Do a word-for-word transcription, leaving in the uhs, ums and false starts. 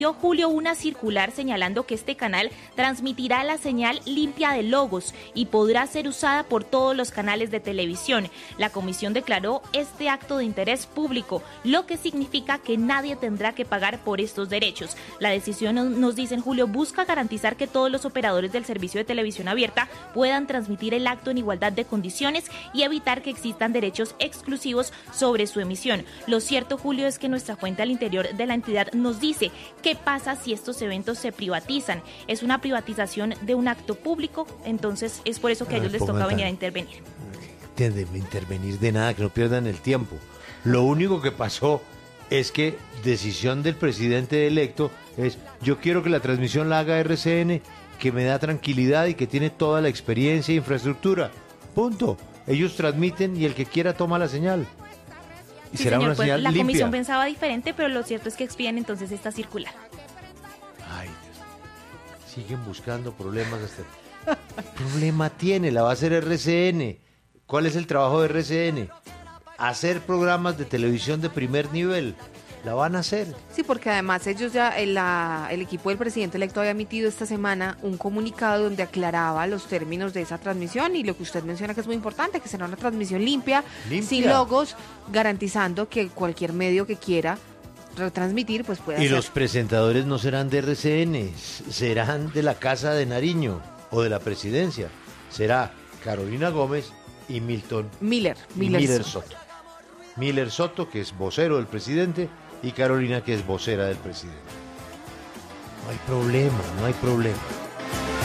Julio una circular señalando que este canal transmitirá la señal limpia de logos y podrá ser usada por todos los canales de televisión. La comisión declaró este acto de interés público, lo que significa que nadie tendrá que pagar por estos derechos. La decisión, nos dice en Julio, busca garantizar que todos los operadores del servicio de televisión abierta puedan transmitir el acto en igualdad de condiciones y evitar que existan derechos exclusivos sobre su emisión. Lo cierto, Julio, es que nuestra fuente al interior de la entidad nos dice que ¿qué pasa si estos eventos se privatizan? Es una privatización de un acto público, entonces es por eso que a ellos les toca venir a intervenir. De intervenir de nada, que no pierdan el tiempo. Lo único que pasó es que decisión del presidente electo es: yo quiero que la transmisión la haga R C N, que me da tranquilidad y que tiene toda la experiencia e infraestructura. Punto. Ellos transmiten y el que quiera toma la señal. Y sí, será señor, una pues, señal la limpia. comisión pensaba diferente, pero lo cierto es que expiden entonces esta circular. Ay, Dios. Siguen buscando problemas hasta... ¿Qué problema tiene? La va a hacer R C N. ¿Cuál es el trabajo de R C N? Hacer programas de televisión de primer nivel. La van a hacer. Sí, porque además ellos ya, el, la, el equipo del presidente electo había emitido esta semana un comunicado donde aclaraba los términos de esa transmisión y lo que usted menciona que es muy importante, que será una transmisión limpia, limpia. sin logos, garantizando que cualquier medio que quiera retransmitir pues pueda Y hacer. los presentadores no serán de R C N, serán de la Casa de Nariño o de la Presidencia. Será Carolina Gómez y Milton Miller, Miller, Miller Soto. Soto. Miller Soto, que es vocero del presidente, y Carolina, que es vocera del presidente. No hay problema, no hay problema.